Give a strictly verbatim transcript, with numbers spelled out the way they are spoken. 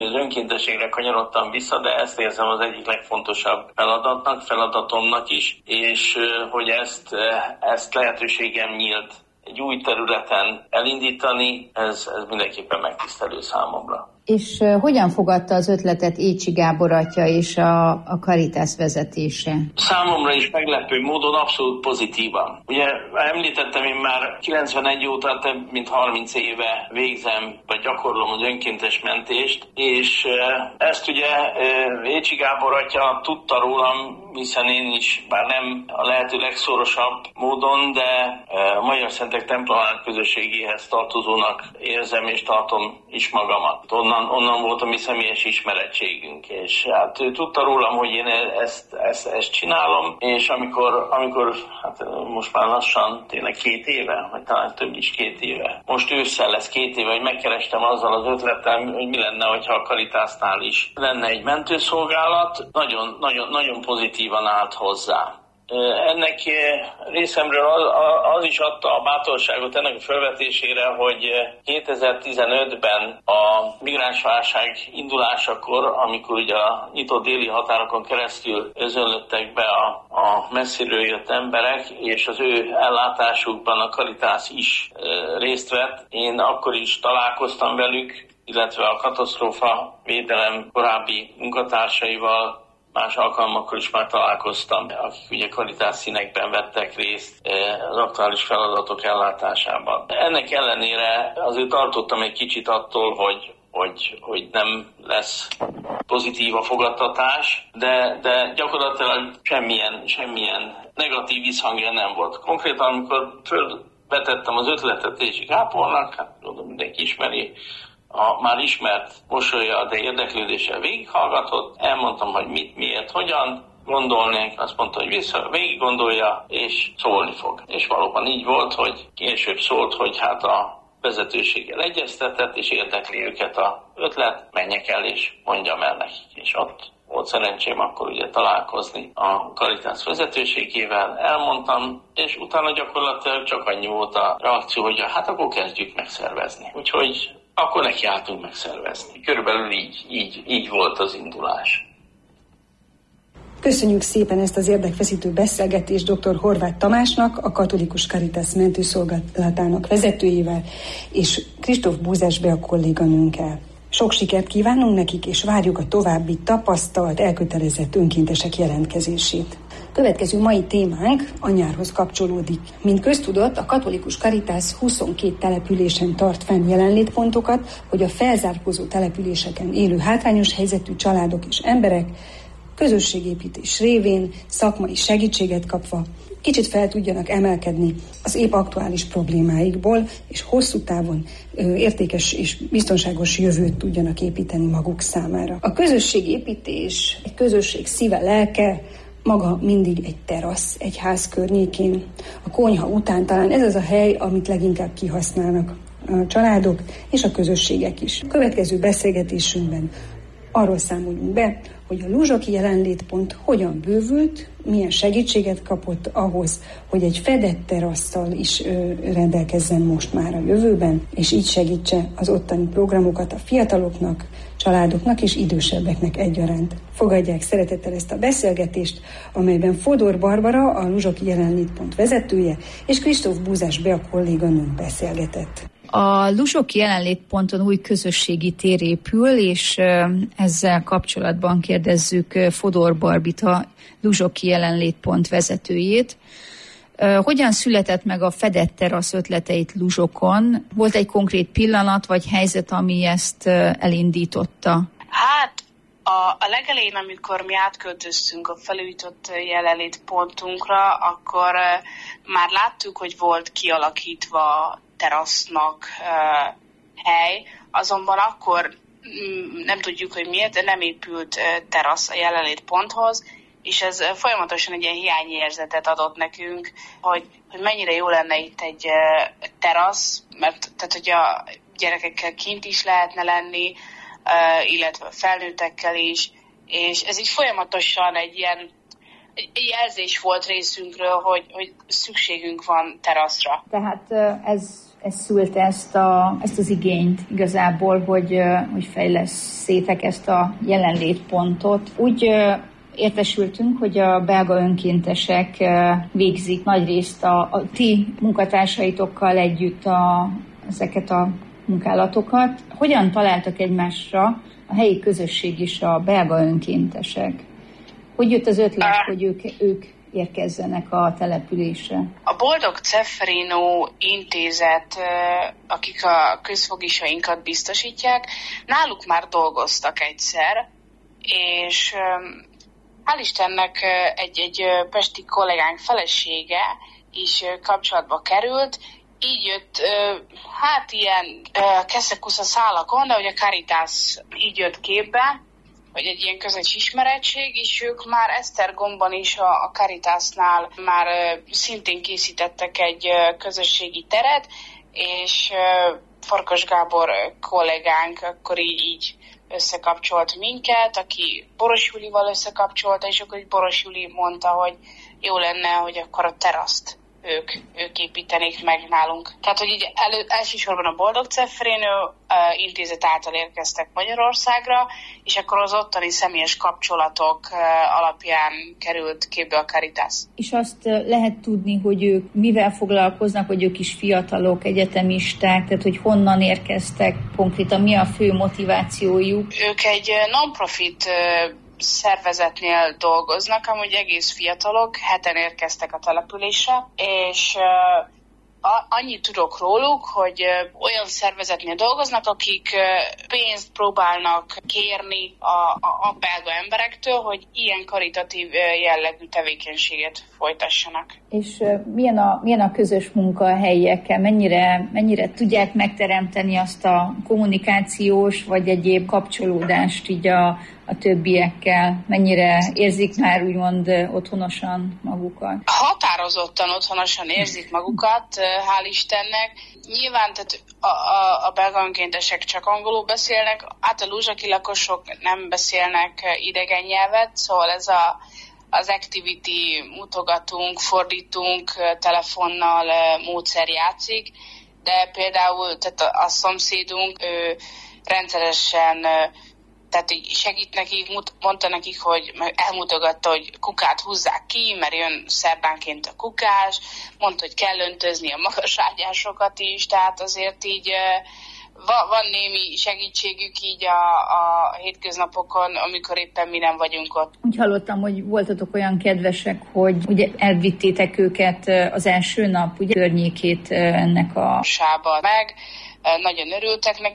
Az önkéntességre kanyarodtam vissza, de ezt érzem az egyik legfontosabb feladatnak, feladatomnak is, és hogy ezt, ezt lehetőségem nyílt egy új területen elindítani, ez, ez mindenképpen megtisztelő számomra. És uh, hogyan fogadta az ötletet Écsi Gábor atya és a, a Caritas vezetése? Számomra is meglepő módon abszolút pozitívan. Ugye említettem, én már kilencvenegy óta több mint harminc éve végzem, vagy gyakorlom az önkéntes mentést, és uh, ezt ugye uh, Écsi Gábor atya tudta rólam, hiszen én is, bár nem a lehető legszorosabb módon, de a Magyar Szentek templomának közösségéhez tartozónak érzem és tartom is magamat. Onnan, onnan volt a mi személyes ismerettségünk, és hát ő tudta rólam, hogy én ezt, ezt, ezt csinálom, és amikor, amikor hát most már lassan tényleg két éve, vagy talán több is két éve, most ősszel lesz két éve, hogy megkerestem azzal az ötlettel, hogy mi lenne, hogyha a Caritasnál is lenne egy mentőszolgálat, nagyon, nagyon, nagyon pozitívan állt hozzá. Ennek részemről az is adta a bátorságot ennek a felvetésére, hogy kétezer-tizenötben a migránsválság indulásakor, amikor ugye a nyitott déli határokon keresztül özönlöttek be a, a messziről jött emberek, és az ő ellátásukban a Caritas is részt vett. Én akkor is találkoztam velük, illetve a katasztrófa védelem korábbi munkatársaival, más alkalmakkor is már találkoztam, akik ugye Caritas színekben vettek részt az aktuális feladatok ellátásában. Ennek ellenére azért tartottam egy kicsit attól, hogy, hogy, hogy nem lesz pozitív a fogadtatás, de, de gyakorlatilag semmilyen, semmilyen negatív visszhangja nem volt. Konkrétan, amikor fölvetettem az ötletet Écsi Gábornak, hát tudom, mindenki ismeri, a már ismert mosolya, de érdeklődéssel végighallgatott, elmondtam, hogy mit, miért, hogyan gondolnék, azt mondta, hogy vissza, végig gondolja, és szólni fog. És valóban így volt, hogy később szólt, hogy hát a vezetőséggel egyeztetett, és érdekli őket a ötlet, menjek el, és mondjam el nekik. És ott volt szerencsém akkor ugye találkozni a Caritas vezetőségével, elmondtam, és utána gyakorlatilag csak annyi volt a reakció, hogy hát akkor kezdjük megszervezni. Úgyhogy akkor nekiálltunk megszervezni. Körülbelül így, így, így volt az indulás. Köszönjük szépen ezt az érdekfeszítő beszélgetést dr. Horváth Tamásnak, a Katolikus Caritas mentőszolgálatának vezetőjével, és Kristóf Búzás Bea kolléganőnkkel. Sok sikert kívánunk nekik, és várjuk a további tapasztalt, elkötelezett önkéntesek jelentkezését. Következő mai témánk a nyárhoz kapcsolódik. Mint köztudott, a Katolikus Caritas huszonkét településen tart fenn jelenlétpontokat, hogy a felzárkózó településeken élő hátrányos helyzetű családok és emberek közösségépítés révén, szakmai segítséget kapva kicsit fel tudjanak emelkedni az épp aktuális problémáikból, és hosszú távon ö, értékes és biztonságos jövőt tudjanak építeni maguk számára. A közösségépítés, egy közösség szíve, lelke, maga mindig egy terasz, egy ház környékén. A konyha után talán ez az a hely, amit leginkább kihasználnak a családok és a közösségek is. A következő beszélgetésünkben arról számoljunk be, hogy a Luzsoki jelenlétpont hogyan bővült, milyen segítséget kapott ahhoz, hogy egy fedett terasszal is ö, rendelkezzen most már a jövőben, és így segítse az ottani programokat a fiataloknak, családoknak és idősebbeknek egyaránt. Fogadják szeretettel ezt a beszélgetést, amelyben Fodor Barbara, a Luzsoki jelenlétpont vezetője, és Kristóf Búzás Bea kolléganőnk beszélgetett. A Luzsoki jelenlétponton új közösségi tér épül, és ezzel kapcsolatban kérdezzük Fodor Barbit, a Luzsoki jelenlétpont vezetőjét. Hogyan született meg a fedett terasz ötleteit Luzsokon? Volt egy konkrét pillanat vagy helyzet, ami ezt elindította? Hát a, a legelején, amikor mi átköltöztünk a felújított jelenlétpontunkra, akkor már láttuk, hogy volt kialakítva terasznak uh, hely, azonban akkor mm, nem tudjuk, hogy miért, de nem épült uh, terasz a jelenlétponthoz, és ez uh, folyamatosan egy ilyen hiányérzetet adott nekünk, hogy, hogy mennyire jó lenne itt egy uh, terasz, mert tehát, hogy a gyerekekkel kint is lehetne lenni, uh, illetve felnőttekkel is, és ez így folyamatosan egy ilyen egy jelzés volt részünkről, hogy, hogy szükségünk van teraszra. Tehát ez ez szült ezt, a, ezt az igényt igazából, hogy, hogy fejleszétek ezt a jelenlétpontot. Úgy értesültünk, hogy a belga önkéntesek végzik nagyrészt a, a ti munkatársaitokkal együtt a, ezeket a munkálatokat. Hogyan találtak egymásra a helyi közösség és a belga önkéntesek? Hogy jött az ötlet, uh, hogy ők, ők érkezzenek a településre? A Boldog Ceferino intézet, akik a közfogisainkat biztosítják, náluk már dolgoztak egyszer, és hál' Istennek egy, egy pesti kollégánk felesége is kapcsolatba került, így jött, hát ilyen keszekusza szálakon, de hogy a Caritas így jött képbe, vagy egy ilyen közös ismerettség, és ők már Esztergomban is a, a Caritasnál már szintén készítettek egy közösségi teret, és Farkas Gábor kollégánk akkor így, így összekapcsolt minket, aki Boros Julival összekapcsolta, és akkor Boros Juli mondta, hogy jó lenne, hogy akkor a teraszt ők, ők építenék meg nálunk. Tehát, hogy így elő, elsősorban a Boldog Ceferino uh, intézet által érkeztek Magyarországra, és akkor az ottani személyes kapcsolatok uh, alapján került képbe a Caritas. És azt uh, lehet tudni, hogy ők mivel foglalkoznak, hogy ők is fiatalok, egyetemisták, tehát hogy honnan érkeztek konkrétan, mi a fő motivációjuk? Ők egy non-profit uh, szervezetnél dolgoznak, amúgy egész fiatalok, heten érkeztek a településre, és uh, annyit tudok róluk, hogy uh, olyan szervezetnél dolgoznak, akik uh, pénzt próbálnak kérni a, a, a belga emberektől, hogy ilyen karitatív uh, jellegű tevékenységet folytassanak. És uh, milyen, a, milyen a közös munka a helyiekkel? Mennyire, mennyire tudják megteremteni azt a kommunikációs vagy egyéb kapcsolódást így a a többiekkel? Mennyire érzik már úgymond otthonosan magukat? Határozottan otthonosan érzik magukat, hál' Istennek. Nyilván tehát a, a, a belga önkéntesek csak angolul beszélnek, hát a luzsaki lakosok nem beszélnek idegen nyelvet, szóval ez a, az activity mutogatunk, fordítunk, telefonnal módszer játszik, de például tehát a, a szomszédunk ő rendszeresen tehát így segít nekik, mondta nekik, hogy elmutogatta, hogy kukát húzzák ki, mert jön szerdánként a kukás, mondta, hogy kell öntözni a magas ágyásokat is, tehát azért így va, van némi segítségük így a, a hétköznapokon, amikor éppen mi nem vagyunk ott. Úgy hallottam, hogy voltatok olyan kedvesek, hogy ugye elvittétek őket az első nap, ugye környékét ennek a... Sába meg, nagyon örültek neki.